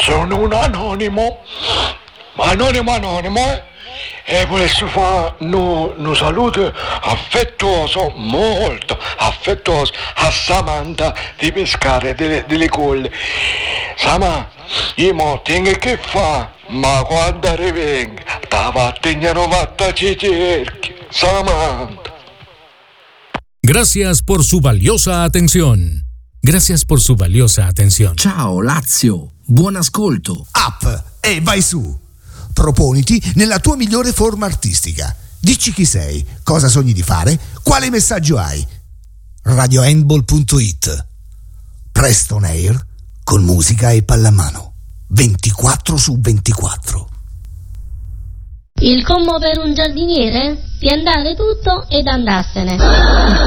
sono un anonimo, e volessi fare un saluto affettuoso, molto affettuoso a Samantha di Pescare delle Colle. Sama, io mo tengo che fa, ma quando rivenga, da vattene fatta ci cerchi, Samantha. Gracias por su valiosa atención. Gracias por su valiosa atención. Ciao Lazio, buon ascolto. Up e vai su. Proponiti nella tua migliore forma artistica. Dici chi sei, cosa sogni di fare, quale messaggio hai. radiohandball.it. Preston Air con musica e pallamano. 24/24. Il commo per un giardiniere? Piantare tutto ed andarsene.